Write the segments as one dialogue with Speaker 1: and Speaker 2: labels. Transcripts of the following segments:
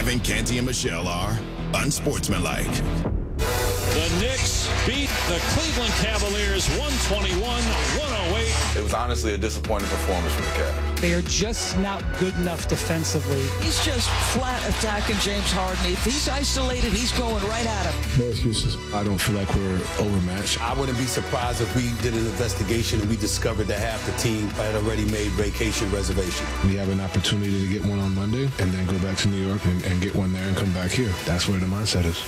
Speaker 1: Evan Canty and Michelle are unsportsmanlike.
Speaker 2: The Knicks beat the Cleveland Cavaliers 121-108.
Speaker 3: It was honestly a disappointing performance from the Cavs.
Speaker 4: They are just not good enough defensively.
Speaker 5: He's just flat attacking James Harden. If he's isolated, he's going right at him.
Speaker 6: No excuses. I don't feel like we're overmatched.
Speaker 7: I wouldn't be surprised if we did an investigation and we discovered that half the team had already made vacation reservations.
Speaker 6: We have an opportunity to get one on Monday and then go back to New York and get one there and come back here. That's where the mindset is.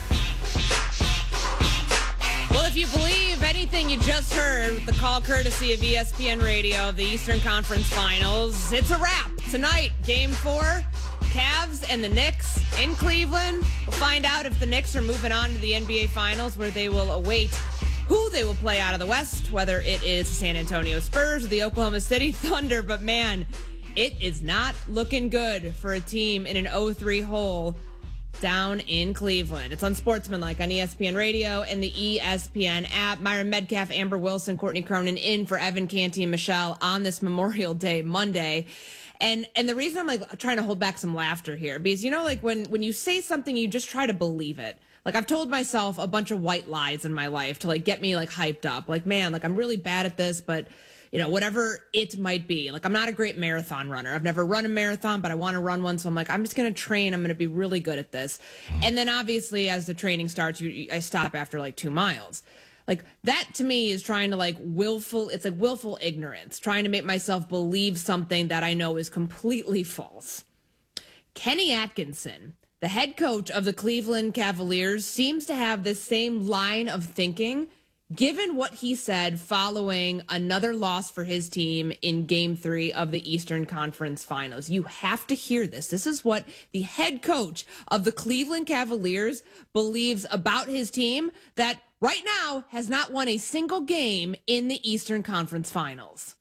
Speaker 8: Well, if you believe anything you just heard with the call courtesy of ESPN Radio of the Eastern Conference Finals, it's a wrap. Tonight, Game 4, Cavs and the Knicks in Cleveland. We'll find out if the Knicks are moving on to the NBA Finals, where they will await who they will play out of the West, whether it is the San Antonio Spurs or the Oklahoma City Thunder. But, man, it is not looking good for a team in an 0-3 hole down in Cleveland. It's Unsportsmanlike on ESPN Radio and the ESPN app. Myron Medcalf, Amber Wilson, Courtney Cronin in for Evan Canty and Michelle on this Memorial Day Monday. And the reason I'm like trying to hold back some laughter here, because when you say something, you just try to believe it. Like, I've told myself a bunch of white lies in my life to get me hyped up. Man, I'm really bad at this, but whatever it might be. I'm not a great marathon runner. I've never run a marathon, but I want to run one. So I'm just going to train. I'm going to be really good at this. And then obviously as the training starts, I stop after 2 miles. That to me is trying to willful ignorance, trying to make myself believe something that I know is completely false. Kenny Atkinson, the head coach of the Cleveland Cavaliers, seems to have this same line of thinking, given what he said following another loss for his team in Game 3 of the Eastern Conference Finals. You have to hear this. This is what the head coach of the Cleveland Cavaliers believes about his team that right now has not won a single game in the Eastern Conference Finals.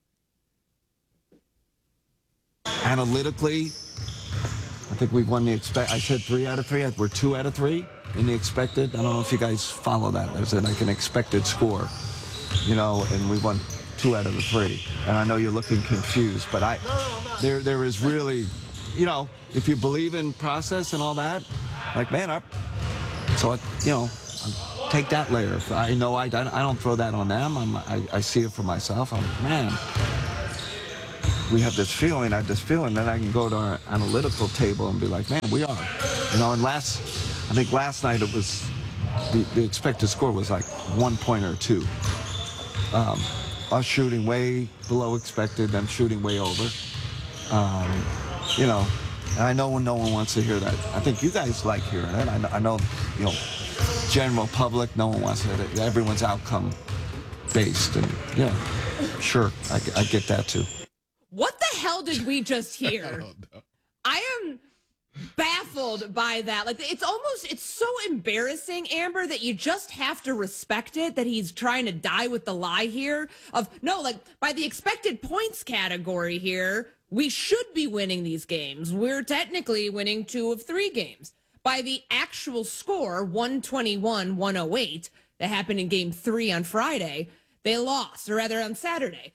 Speaker 9: Analytically, I think we've won the I said 3 out of 3. We're 2 out of 3. In the expected, I don't know if you guys follow that. There's an expected score, and we won 2 out of the 3. And I know you're looking confused, but there is really, if you believe in process and all that, take that later. I know I don't throw that on them. I see it for myself. We have this feeling, then I can go to our analytical table and be like, man, we are. And I think last night it was, the expected score was 1 point or 2. Us shooting way below expected, them shooting way over. And I know no one wants to hear that. I think you guys like hearing it. I know, general public, no one wants to hear it. Everyone's outcome based. And, sure, I get that too.
Speaker 8: What the hell did we just hear? I am baffled by that. It's so embarrassing, Amber, that you just have to respect it, that he's trying to die with the lie here of, no, by the expected points category here, we should be winning these games. We're technically winning 2 of 3 games. By the actual score, 121-108, that happened in Game 3 on Friday, they lost, or rather on Saturday.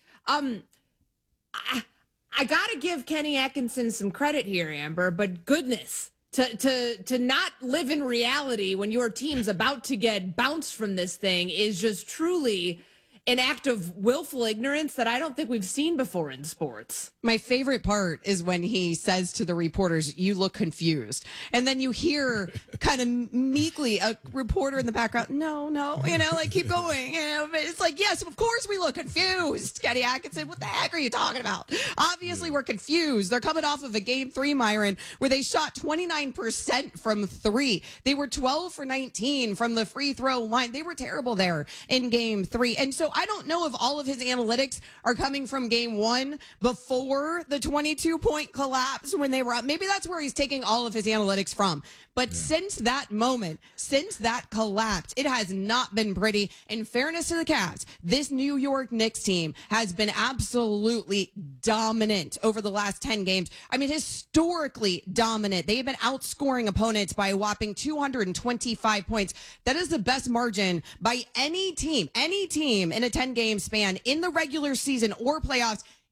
Speaker 8: I got to give Kenny Atkinson some credit here, Amber, but goodness, to not live in reality when your team's about to get bounced from this thing is just truly an act of willful ignorance that I don't think we've seen before in sports.
Speaker 10: My favorite part is when he says to the reporters, you look confused. And then you hear kind of meekly a reporter in the background, no, keep going. But it's yes, of course we look confused. Kenny Atkinson, what the heck are you talking about? Obviously we're confused. They're coming off of a Game 3, Myron, where they shot 29% from 3. They were 12 for 19 from the free throw line. They were terrible there in Game 3. And so I don't know if all of his analytics are coming from Game 1 before the 22-point collapse when they were up. Maybe that's where he's taking all of his analytics from. But since that moment, since that collapse, it has not been pretty. In fairness to the Cavs, this New York Knicks team has been absolutely dominant over the last 10 games. I mean, historically dominant. They have been outscoring opponents by a whopping 225 points. That is the best margin by any team in a 10-game span in the regular season or playoffs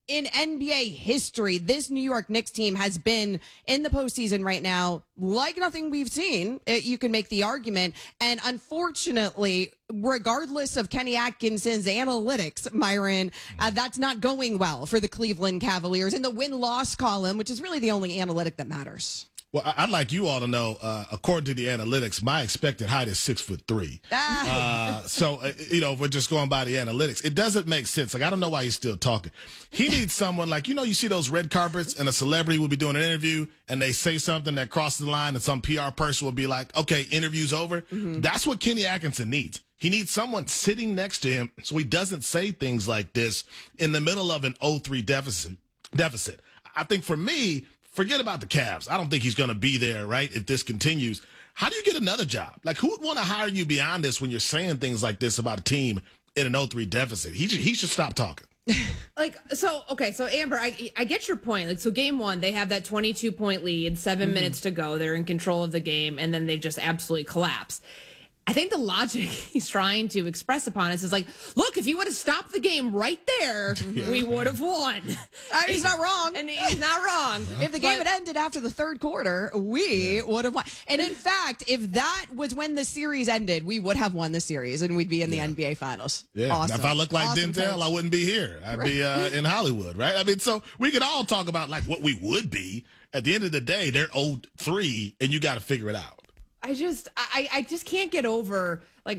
Speaker 10: in NBA history, this New York Knicks team has been in the postseason right now like nothing we've seen. You can make the argument. And unfortunately, regardless of Kenny Atkinson's analytics, Myron, that's not going well for the Cleveland Cavaliers in the win-loss column, which is really the only analytic that matters.
Speaker 11: Well, I'd like you all to know, according to the analytics, my expected height is 6'3". So, if we're just going by the analytics, it doesn't make sense. Like, I don't know why he's still talking. He needs someone like, you see those red carpets and a celebrity will be doing an interview and they say something that crosses the line and some PR person will be like, okay, interview's over. Mm-hmm. That's what Kenny Atkinson needs. He needs someone sitting next to him so he doesn't say things like this in the middle of an 0-3 deficit. I think for me, forget about the Cavs. I don't think he's going to be there, right, if this continues. How do you get another job? Like, who would want to hire you beyond this when you're saying things like this about a team in an 0-3 deficit? He should stop talking.
Speaker 8: So Amber, I get your point. Like, so game one, they have that 22-point lead, 7 minutes to go. They're in control of the game, and then they just absolutely collapse. I think the logic he's trying to express upon us is like, look, if you would have stopped the game right there, we would have won.
Speaker 10: He's not wrong.
Speaker 8: And he's not wrong.
Speaker 10: If the game had ended after the third quarter, we would have won. And in fact, if that was when the series ended, we would have won the series and we'd be in the NBA Finals.
Speaker 11: Yeah.
Speaker 10: Awesome.
Speaker 11: Now, if I looked like Denzel, I wouldn't be here. I'd be in Hollywood, right? I mean, so we could all talk about like what we would be. At the end of the day, they're 0-3, and you got to figure it out.
Speaker 8: I just can't get over, like,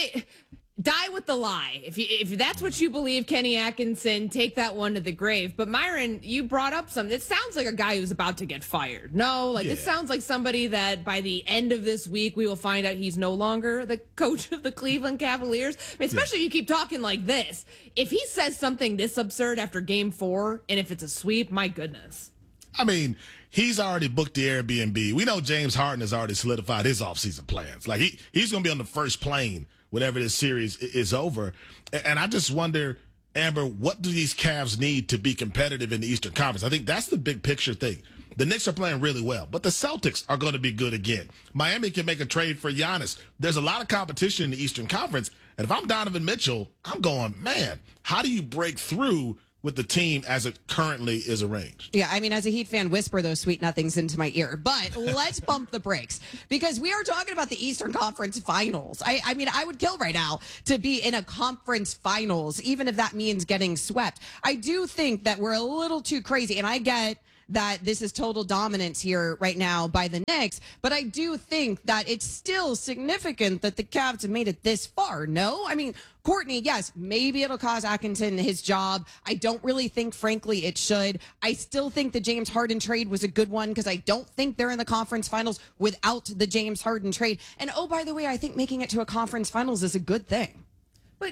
Speaker 8: die with the lie. If that's what you believe, Kenny Atkinson, take that one to the grave. But Myron, you brought up something. It sounds like a guy who's about to get fired. No, it sounds like somebody that by the end of this week, we will find out he's no longer the coach of the Cleveland Cavaliers. I mean, especially if you keep talking like this. If he says something this absurd after game 4, and if it's a sweep, my goodness.
Speaker 11: I mean, he's already booked the Airbnb. We know James Harden has already solidified his offseason plans. Like, he's going to be on the first plane whenever this series is over. And I just wonder, Amber, what do these Cavs need to be competitive in the Eastern Conference? I think that's the big picture thing. The Knicks are playing really well, but the Celtics are going to be good again. Miami can make a trade for Giannis. There's a lot of competition in the Eastern Conference. And if I'm Donovan Mitchell, I'm going, man, how do you break through with the team as it currently is arranged?
Speaker 10: Yeah, I mean, as a Heat fan, whisper those sweet nothings into my ear. But let's bump the brakes because we are talking about the Eastern Conference Finals. I mean, I would kill right now to be in a conference finals, even if that means getting swept. I do think that we're a little too crazy, and I get that this is total dominance here right now by the Knicks, but I do think that it's still significant that the Cavs have made it this far. No? I mean, Courtney, yes, maybe it'll cost Atkinson his job. I don't really think, frankly, it should. I still think the James Harden trade was a good one because I don't think they're in the conference finals without the James Harden trade. And, oh, by the way, I think making it to a conference finals is a good thing.
Speaker 8: But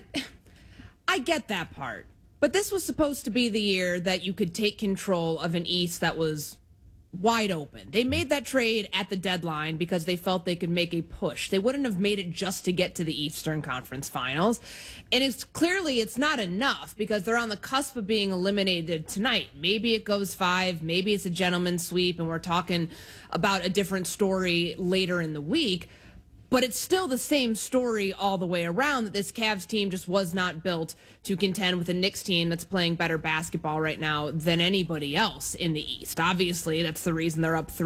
Speaker 8: I get that part. But this was supposed to be the year that you could take control of an East that was wide open. They made that trade at the deadline because they felt they could make a push. They wouldn't have made it just to get to the Eastern Conference Finals. And it's not enough because they're on the cusp of being eliminated tonight. Maybe it goes 5, maybe it's a gentleman's sweep, and we're talking about a different story later in the week. But it's still the same story all the way around, that this Cavs team just was not built to contend with a Knicks team that's playing better basketball right now than anybody else in the East. Obviously, that's the reason they're up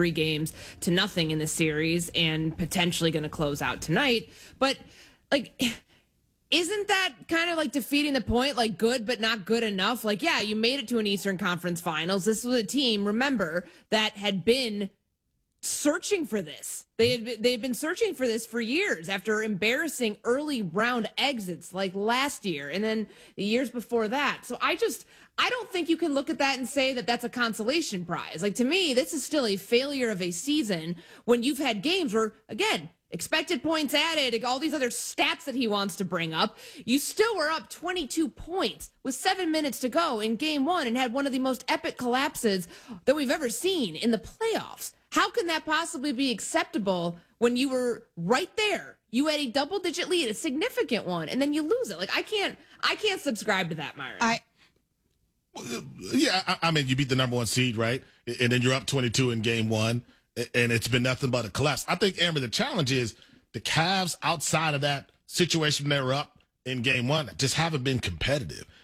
Speaker 8: 3-0 in the series and potentially going to close out tonight. But, like, isn't that kind of like defeating the point? Like, good but not good enough? Like, yeah, you made it to an Eastern Conference Finals. This was a team, remember, that had been searching for this. They've been searching for this for years after embarrassing early round exits like last year and then the years before that. So I don't think you can look at that and say that that's a consolation prize. Like, to me, this is still a failure of a season when you've had games where, again, expected points added, all these other stats that he wants to bring up, you still were up 22 points with 7 minutes to go in game 1 and had one of the most epic collapses that we've ever seen in the playoffs. How can that possibly be acceptable when you were right there? You had a double-digit lead, a significant one, and then you lose it. Like, I can't subscribe to that, Myron.
Speaker 11: I mean, you beat the number 1 seed, right? And then you're up 22 in game 1, and it's been nothing but a collapse. I think, Amber, the challenge is the Cavs outside of that situation they were up in game 1 just haven't been competitive.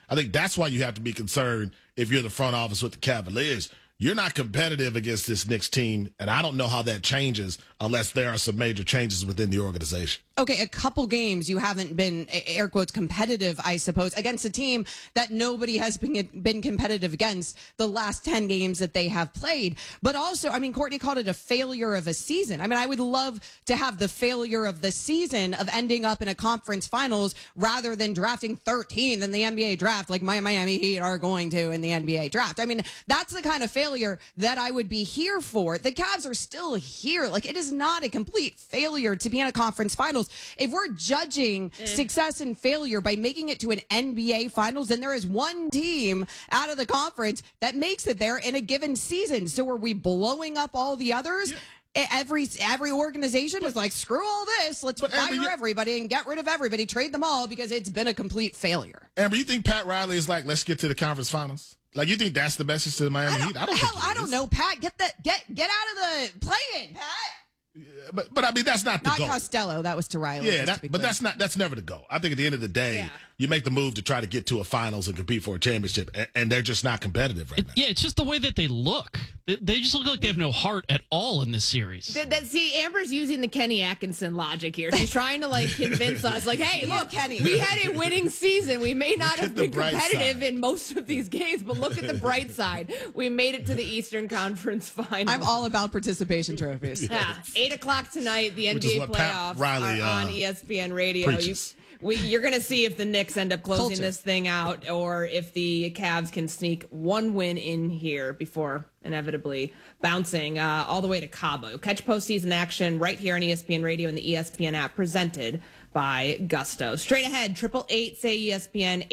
Speaker 11: I think that's why you have to be concerned if you're the front office with the Cavaliers. You're not competitive against this Knicks team, and I don't know how that changes unless there are some major changes within the organization.
Speaker 10: Okay, a couple games you haven't been, air quotes, competitive, I suppose, against a team that nobody has been competitive against the last 10 games that they have played. But also, I mean, Courtney called it a failure of a season. I mean, I would love to have the failure of the season of ending up in a conference finals rather than drafting 13th in the NBA draft like my Miami Heat are going to in the NBA draft. I mean, that's the kind of failure that I would be here for. The Cavs are still here. Like, it is not a complete failure to be in a conference finals. If we're judging success and failure by making it to an NBA finals, then there is one team out of the conference that makes it there in a given season. So are we blowing up all the others? Yeah. Every organization was like, screw all this. Let's fire everybody and get rid of everybody, trade them all because it's been a complete failure.
Speaker 11: Amber, you think Pat Riley is like, let's get to the conference finals? Like, you think that's the message to the Miami Heat?
Speaker 10: I don't know, Pat. Get out of the play-in, Pat.
Speaker 11: Yeah, but I mean, that's not the goal.
Speaker 10: Not Costello. That was to Riley.
Speaker 11: Yeah, that's never the goal. I think at the end of the day, you make the move to try to get to a finals and compete for a championship, and they're just not competitive right now.
Speaker 12: Yeah, it's just the way that they look. They just look like they have no heart at all in this series.
Speaker 8: See, Amber's using the Kenny Atkinson logic here. She's trying to, like, convince us, like, hey, look,
Speaker 10: Kenny,
Speaker 8: we had a winning season. We may not have been competitive in most of these games, but look at the bright side. We made it to the Eastern Conference Finals.
Speaker 10: I'm all about participation trophies.
Speaker 8: Yeah, 8 o'clock tonight, the NBA playoffs
Speaker 11: Riley,
Speaker 8: are on ESPN Radio. You're going to see if the Knicks end up closing this thing out or if the Cavs can sneak one win in here before inevitably bouncing all the way to Cabo. Catch postseason action right here on ESPN Radio and the ESPN app presented by Gusto. Straight ahead, 888 say ESPN,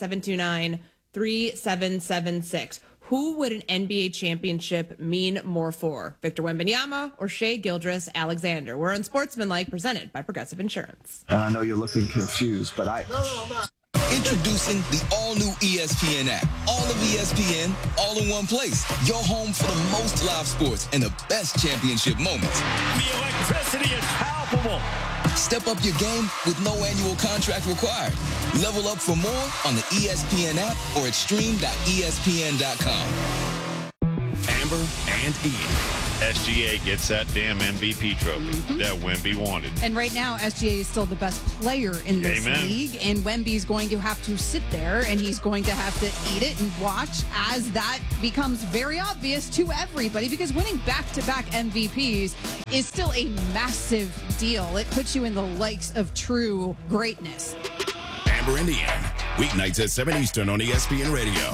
Speaker 8: 888-729-3776. Who would an NBA championship mean more for? Victor Wembanyama or Shai Gilgeous-Alexander? We're on Sportsmanlike, presented by Progressive Insurance.
Speaker 9: I know you're looking confused, but
Speaker 13: Introducing the all-new ESPN app. All of ESPN, all in one place. Your home for the most live sports and the best championship moments.
Speaker 2: The electricity is palpable.
Speaker 13: Step up your game with no annual contract required. Level up for more on the ESPN app or at stream.espn.com.
Speaker 1: Amber and Ian.
Speaker 14: SGA gets that damn MVP trophy that Wemby wanted.
Speaker 10: And right now, SGA is still the best player in this league. And Wemby's going to have to sit there and he's going to have to eat it and watch as that becomes very obvious to everybody because winning back-to-back MVPs is still a massive deal. It puts you in the likes of true greatness.
Speaker 1: Amber and Ian. Weeknights at 7 Eastern on ESPN Radio.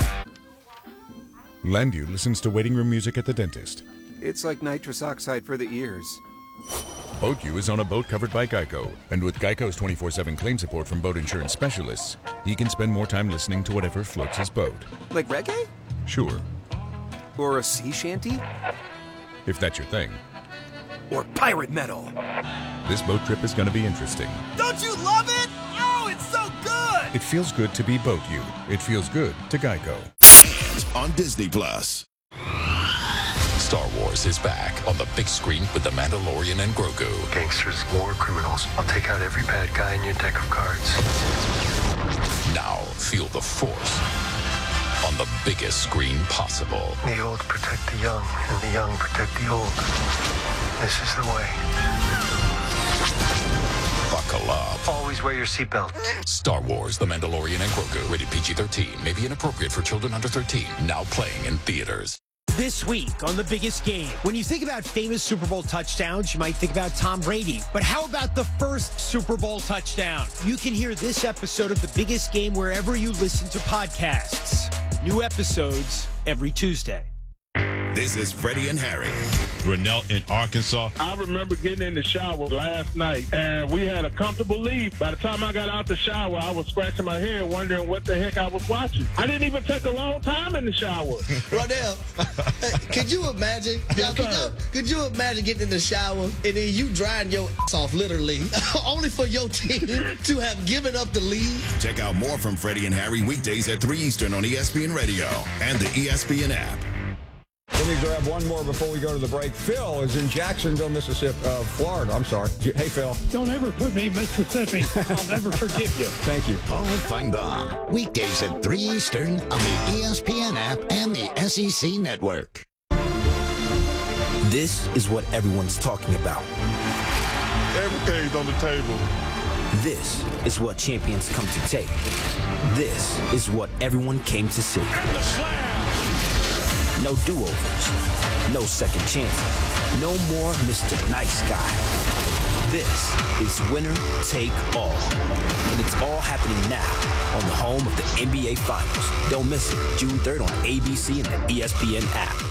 Speaker 15: Landu listens to waiting room music at the dentist.
Speaker 16: It's like nitrous oxide for the ears.
Speaker 15: BoatU is on a boat covered by Geico. And with Geico's 24/7 claim support from boat insurance specialists, he can spend more time listening to whatever floats his boat.
Speaker 16: Like reggae?
Speaker 15: Sure.
Speaker 16: Or a sea shanty?
Speaker 15: If that's your thing.
Speaker 16: Or pirate metal.
Speaker 15: This boat trip is going to be interesting.
Speaker 17: Don't you love it? Oh, it's so good!
Speaker 15: It feels good to be BoatU. It feels good to Geico.
Speaker 1: On Disney Plus.
Speaker 18: Star Wars is back on the big screen with The Mandalorian and Grogu.
Speaker 19: Gangsters, war criminals. I'll take out every bad guy in your deck of cards.
Speaker 18: Now feel the Force on the biggest screen possible.
Speaker 19: The old protect the young, and the young protect the old. This is the way.
Speaker 18: Buckle up.
Speaker 19: Always wear your seatbelt.
Speaker 18: Star Wars, The Mandalorian and Grogu. Rated PG-13. May be inappropriate for children under 13. Now playing in theaters.
Speaker 17: This week on The Biggest Game, when you think about famous Super Bowl touchdowns, you might think about Tom Brady. But how about the first Super Bowl touchdown? You can hear this episode of The Biggest Game wherever you listen to podcasts. New episodes every Tuesday.
Speaker 1: This is Freddie and Harry.
Speaker 20: Grinnell in Arkansas.
Speaker 21: I remember getting in the shower last night, and we had a comfortable lead. By the time I got out the shower, I was scratching my head, wondering what the heck I was watching. I didn't even take a long time in the shower.
Speaker 22: Rodell, could you imagine? Could you imagine getting in the shower and then you drying your ass off, literally, only for your team to have given up the lead?
Speaker 1: Check out more from Freddie and Harry weekdays at 3 Eastern on ESPN Radio and the ESPN app.
Speaker 3: Let me grab one more before we go to the break. Phil is in Jacksonville, Mississippi, Florida. I'm sorry. Hey, Phil.
Speaker 21: Don't ever put me in Mississippi. I'll never forgive you.
Speaker 3: Thank you.
Speaker 4: Paul Feinbaum. Weekdays at 3 Eastern on the ESPN app and the SEC Network.
Speaker 23: This is what everyone's talking about.
Speaker 24: Everything's on the table.
Speaker 23: This is what champions come to take. This is what everyone came to see. No do-overs. No second chances. No more Mr. Nice Guy. This is winner take all. And it's all happening now on the home of the NBA Finals. Don't miss it. June 3rd on ABC and the ESPN app.